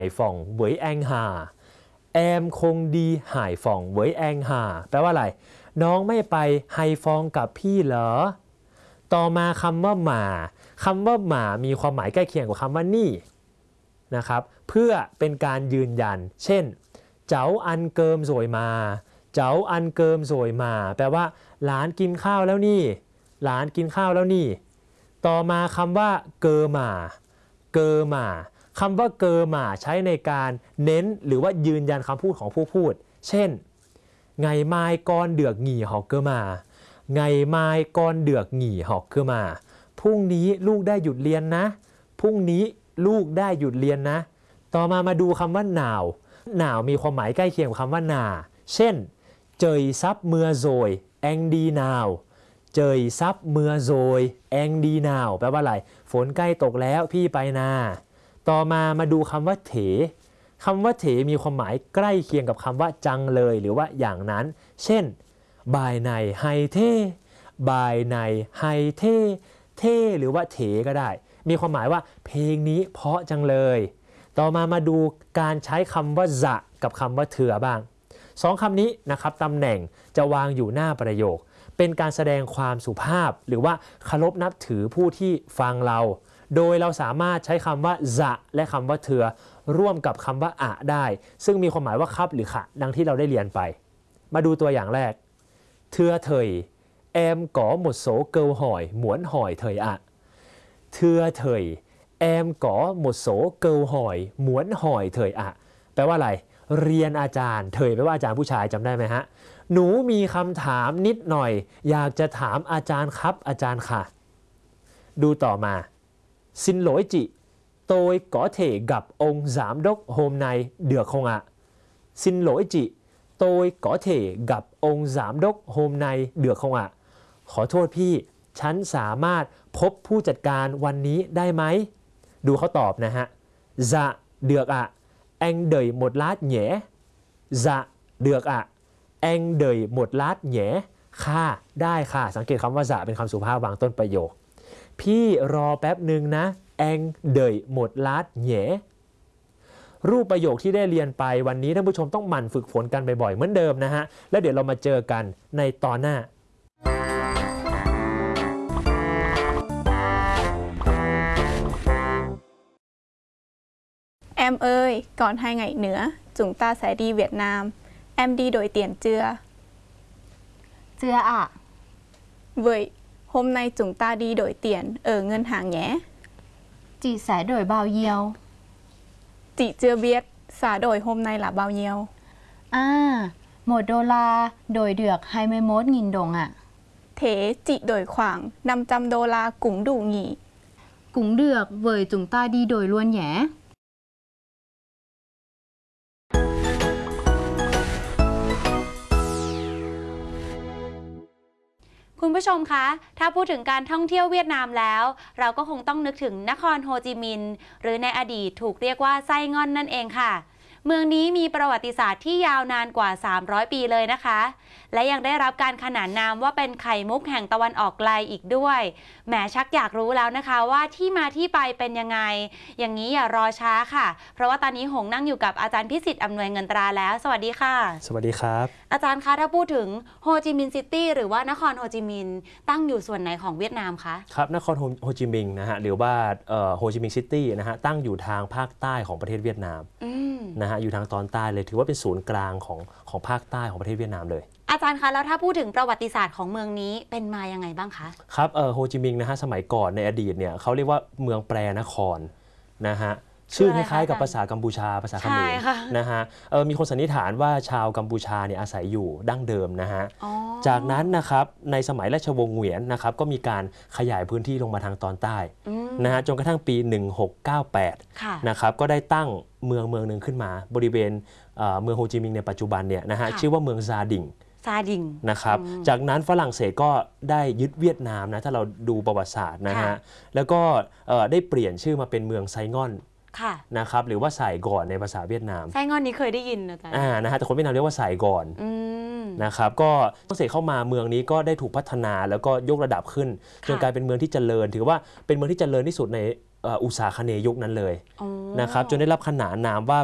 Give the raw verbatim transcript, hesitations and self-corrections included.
ฟ่องเหวยแองหาแอมคงดีหายฟ่องเหวยแองหาแปลว่าอะไรน้องไม่ไปไฮฟองกับพี่เหรอต่อมาคำว่าหมาคำว่าหมามีความหมายใกล้เคียงกับคำว่านี่นะครับเพื่อเป็นการยืนยันเช่นเจ้าอันเกิมสวยมาเจ้าอันเกิมสวยมาแปลว่าหลานกินข้าวแล้วนี่หลานกินข้าวแล้วนี่ต่อมาคำว่าเกอหมาเกอหมาคำว่าเกอหมาใช้ในการเน้นหรือว่ายืนยันคำพูดของผู้พูดเช่นไงไม้ก้อนเดือกหงี่หอกเกอมาไงไม้ก้อนเดือกหงี่หอกเกอมาพรุ่งนี้ลูกได้หยุดเรียนนะพรุ่งนี้ลูกได้หยุดเรียนนะต่อมามาดูคำว่าหนาวหนาวมีความหมายใกล้เคียงกับคำว่านาเช่นเจยซับเมื่อโซยแองดีนาวเจยซับเมื่อโซยแองดีนาวแปลว่าอะไรฝนใกล้ตกแล้วพี่ไปนาต่อมามาดูคำว่าเถคำว่าเถมีความหมายใกล้เคียงกับคำว่าจังเลยหรือว่าอย่างนั้นเช่นบายในไฮเท่บายในไฮเท่เท่หรือว่าเถก็ได้มีความหมายว่าเพลงนี้เพราะจังเลยต่อมามาดูการใช้คำว่าจะกับคำว่าเถื่อบ้างสองคำนี้นะครับตำแหน่งจะวางอยู่หน้าประโยคเป็นการแสดงความสุภาพหรือว่าเคารพนับถือผู้ที่ฟังเราโดยเราสามารถใช้คำว่าจะและคำว่าเถื่อร่วมกับคำว่าอะได้ซึ่งมีความหมายว่าครับหรือขะดังที่เราได้เรียนไปมาดูตัวอย่างแรกเถื่อเถยแอมก๋อหมดโสเกิลหอยหมวนหอยเถยอะเถื่อเถยแอมก๋อหมดโสเกิลหอยหมวนหอยเถยอะแปลว่าอะไรเรียนอาจารย์เถยแปลว่าอาจารย์ผู้ชายจำได้ไหมฮะหนูมีคำถามนิดหน่อยอยากจะถามอาจารย์ครับอาจารย์ค่ะดูต่อมาxin lỗi chị tôi có thể gặp ông giám đốc hôm nay được không ạ xin lỗi chị tôi có thể gặp ông giám đốc hôm nay được không ạขอโทษพี่ฉันสามารถพบผู้จัดการวันนี้ได้ไหมดูเขาตอบนะฮะ dạ được ạ anh đợi một lát nhé dạ được ạ anh đợi một lát nhé ค่ะได้ค่ะสังเกตคำว่าจะเป็นคำสุภาพวางต้นประโยคพี่รอแป๊บหนึ่งนะแองเดยหมดลาดแหย่รูปประโยคที่ได้เรียนไปวันนี้ท่านผู้ชมต้องหมั่นฝึกฝนกันบ่อยๆเหมือนเดิมนะฮะแล้วเดี๋ยวเรามาเจอกันในตอนหน้า Em ơi, còn hai ngày nữa chúng ta sẽ đi Việt Nam. Em đi đổi tiền chưa? Chưa ạ. Vậy hôm nay chúng ta đi đổi tiền ở ngân hàng nhé. Chị sẽ đổi bao nhiêu? Chị chưa biết giá đổi hôm nay là bao nhiêu. À, một đô la đổi được hai mươi mốt nghìn đồng ạ. Thế chị đổi khoảng năm trăm đô la cũng đủ nhỉ? Cũng được, vậy chúng ta đi đổi luôn nhé. คุณผู้ชมคะถ้าพูดถึงการท่องเที่ยวเวียดนามแล้วเราก็คงต้องนึกถึงนครโฮจิมินห์หรือในอดีตถูกเรียกว่าไส้ง่อนนั่นเองค่ะเมืองนี้มีประวัติศาสตร์ที่ยาวนานกว่าสามร้อยปีเลยนะคะและยังได้รับการขนานนามว่าเป็นไข่มุกแห่งตะวันออกไกลอีกด้วยแหมชักอยากรู้แล้วนะคะว่าที่มาที่ไปเป็นยังไงอย่างนี้อย่ารอช้าค่ะเพราะว่าตอนนี้หงนั่งอยู่กับอาจารย์พิสิทธิ์อำนวยเงินตราแล้วสวัสดีค่ะสวัสดีครับอาจารย์คะถ้าพูดถึงโฮจิมินห์ซิตี้หรือว่านครโฮจิมินห์ตั้งอยู่ส่วนไหนของเวียดนามคะครับนครโฮจิมินห์นะฮะหรือว่าโฮจิมินห์ซิตี้นะฮะตั้งอยู่ทางภาคใต้ของประเทศเวียดนามนะฮะอยู่ทางตอนใต้เลยถือว่าเป็นศูนย์กลางของของภาคใต้ของประเทศเวียดนามเลยอาจารย์คะแล้วถ้าพูดถึงประวัติศาสตร์ของเมืองนี้เป็นมายังไงบ้างคะครับเออโฮจิมินห์นะฮะสมัยก่อนในอดีตเนี่ยเขาเรียกว่าเมืองแปรนครนะฮะชื่อคล้ายๆกับภาษากัมพูชาภาษาเขมรนะฮะเออมีคนสันนิษฐานว่าชาวกัมพูชาเนี่ยอาศัยอยู่ดั้งเดิมนะฮะจากนั้นนะครับในสมัยราชวงศ์เหวียนนะครับก็มีการขยายพื้นที่ลงมาทางตอนใต้นะฮะจนกระทั่งปีหนึ่งหกเก้าแปดนะครับก็ได้ตั้งเมืองเมืองหนึ่งขึ้นมาบริเวณเมืองโฮจิมินห์ในปัจจุบันเนี่ยนะฮะชื่อว่าเมืองซาดิงซาดิงนะครับจากนั้นฝรั่งเศสก็ได้ยึดเวียดนามนะถ้าเราดูประวัติศาสตร์นะฮะแล้วก็ได้เปลี่ยนชื่อมาเป็นเมืองไซง่อนนะครับหรือว่าไซก่อนในภาษาเวียดนามไซง่อนนี้เคยได้ยินนะจ๊ะอ่านะฮะแต่คนเวียดนามเรียกว่าไซก่อนนะครับก็ฝรั่งเศสเข้ามาเมืองนี้ก็ได้ถูกพัฒนาแล้วก็ยกระดับขึ้นจนกลายเป็นเมืองที่เจริญถือว่าเป็นเมืองที่เจริญที่สุดในเอ่ออุษาคเนย์ยุคนั้นเลยอ๋อนะครับจนได้รับขนานนามว่า